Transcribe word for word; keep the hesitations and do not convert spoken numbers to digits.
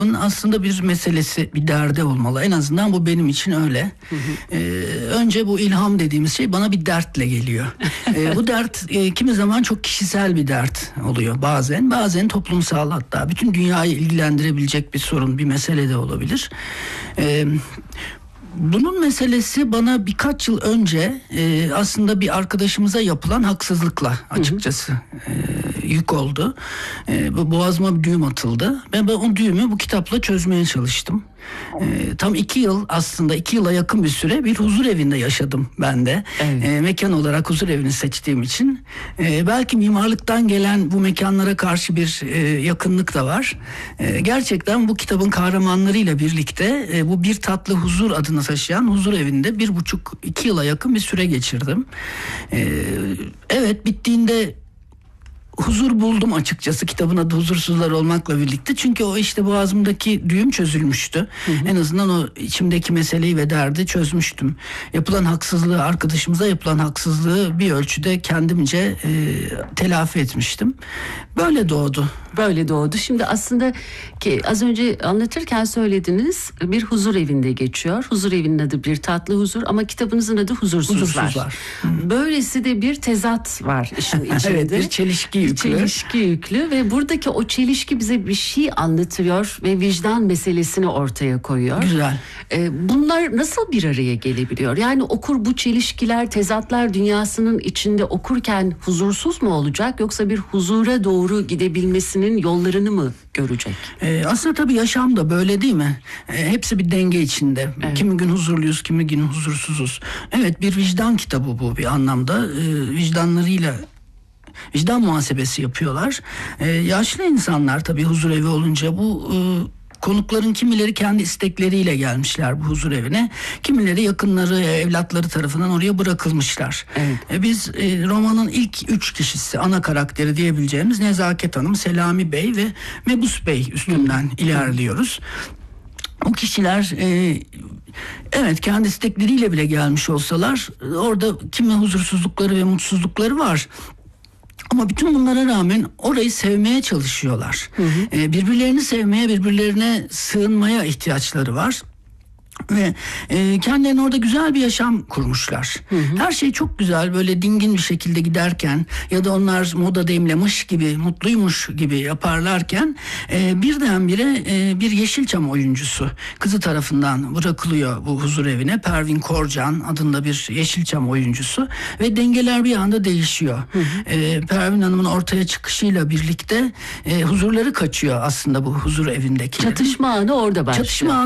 Bunun aslında bir meselesi, bir derdi olmalı. En azından bu benim için öyle. Hı hı. Ee, önce bu ilham dediğimiz şey bana bir dertle geliyor. ee, bu dert e, kimi zaman çok kişisel bir dert oluyor bazen. Bazen toplumsal, hatta bütün dünyayı ilgilendirebilecek bir sorun, bir mesele de olabilir. Ee, Bunun meselesi bana birkaç yıl önce e, aslında bir arkadaşımıza yapılan haksızlıkla açıkçası e, yük oldu. E, boğazıma bir düğüm atıldı. Ben, ben o düğümü bu kitapla çözmeye çalıştım. E, tam iki yıl, aslında iki yıla yakın bir süre bir huzur evinde yaşadım ben de. Evet. E, mekan olarak huzur evini seçtiğim için. E, belki mimarlıktan gelen bu mekanlara karşı bir e, yakınlık da var. E, gerçekten bu kitabın kahramanlarıyla birlikte e, bu Bir Tatlı Huzur adını taşıyan huzur evinde bir buçuk iki yıla yakın bir süre geçirdim. E, evet, bittiğinde huzur buldum açıkçası, kitabın adı Huzursuzlar olmakla birlikte. Çünkü o işte boğazımdaki düğüm çözülmüştü. Hı hı. En azından o içimdeki meseleyi ve derdi çözmüştüm. Yapılan haksızlığı, arkadaşımıza yapılan haksızlığı bir ölçüde kendimce e, telafi etmiştim. Böyle doğdu. Böyle doğdu. Şimdi aslında ki az önce anlatırken söylediniz, bir huzur evinde geçiyor. Huzur evinin adı Bir Tatlı Huzur ama kitabınızın adı Huzursuzlar. Huzursuzlar. Böylesi de bir tezat var işin içinde. Evet, bir çelişki yüklü. Bir çelişki yüklü ve buradaki o çelişki bize bir şey anlatıyor ve vicdan meselesini ortaya koyuyor. Güzel. Ee, bunlar nasıl bir araya gelebiliyor? Yani okur bu çelişkiler, tezatlar dünyasının içinde okurken huzursuz mu olacak, yoksa bir huzura doğru gidebilmesinin yollarını mı görecek? Ee, aslında tabii yaşam da böyle değil mi? Ee, hepsi bir denge içinde. Evet. Kimi gün huzurluyuz, kimi gün huzursuzuz. Evet, bir vicdan kitabı bu bir anlamda. Ee, vicdanlarıyla vicdan muhasebesi yapıyorlar. Ee, yaşlı insanlar tabii huzur evi olunca bu... E, konukların kimileri kendi istekleriyle gelmişler bu huzur evine. Kimileri yakınları, evlatları tarafından oraya bırakılmışlar. Evet. E biz e, romanın ilk üç kişisi, ana karakteri diyebileceğimiz Nezaket Hanım, Selami Bey ve Mebus Bey üstünden Hı. ilerliyoruz. O kişiler e, evet kendi istekleriyle bile gelmiş olsalar orada kimi huzursuzlukları ve mutsuzlukları var. Ama bütün bunlara rağmen orayı sevmeye çalışıyorlar. Hı hı. Ee, birbirlerini sevmeye, birbirlerine sığınmaya ihtiyaçları var. Ve e, kendilerine orada güzel bir yaşam kurmuşlar. Hı hı. Her şey çok güzel, böyle dingin bir şekilde giderken ya da onlar moda demlemiş gibi, mutluymuş gibi yaparlarken e, birdenbire e, bir Yeşilçam oyuncusu kızı tarafından bırakılıyor bu huzur evine. Pervin Korcan adında bir Yeşilçam oyuncusu ve dengeler bir anda değişiyor. Hı hı. E, Pervin Hanım'ın ortaya çıkışıyla birlikte e, huzurları kaçıyor aslında bu huzur evindekilerin. Çatışma anı orada başlıyor. Çatışma